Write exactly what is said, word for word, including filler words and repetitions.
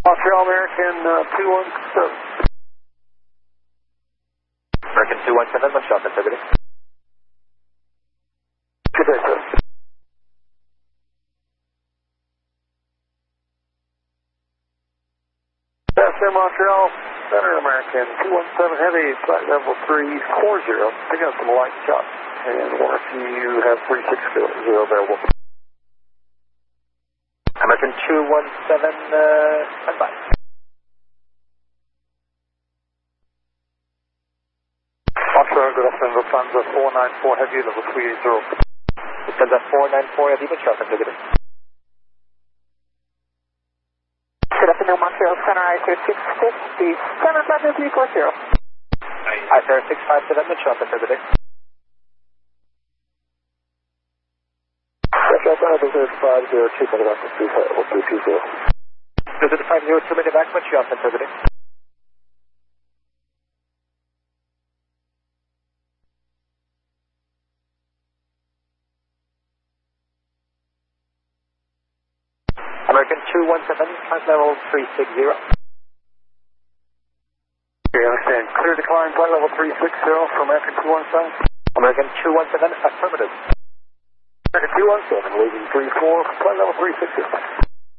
Montreal American uh, two one seven. American two one seven, Montreal integrity. Good day, sir. S M Montreal Center American two one seven Heavy, flight level three four zero. Picking up some light shots. And one if you have three six zero available. American two one seven, uh, stand by. Montreal, good afternoon, Lufthansa four nine four Heavy, level three eight zero. Lufthansa four nine four, Heavy, Montreal integrity. Good afternoon, Montreal Center, I F R six fifty, seven five zero three four zero. I F R six five seven, Montreal integrity. Montreal five zero two, Montreal three two zero. Visit five zero two, Medevac, Montreal integrity. American two one seven, flight level three six zero. Okay, understand. Clear decline, flight level three six zero from American two one seven. American two one seven, affirmative. American two one seven, leaving three four, flight level three six zero.